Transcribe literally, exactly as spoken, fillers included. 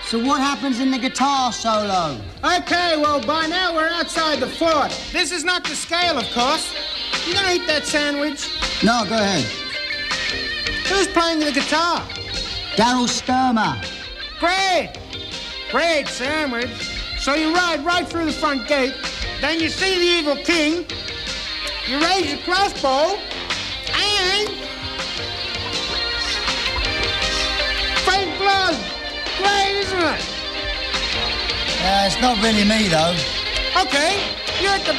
So what happens in the guitar solo? Okay, well, by now we're outside the fort. This is not the scale, of course. You gonna eat that sandwich? No, go ahead. Who's playing the guitar? Daryl Sturmer. Great! Great sandwich. So you ride right through the front gate, then you see the evil king, you raise your crossbow, and... faint blood! Great, isn't it? Uh, it's not really me, though. Okay, you're at the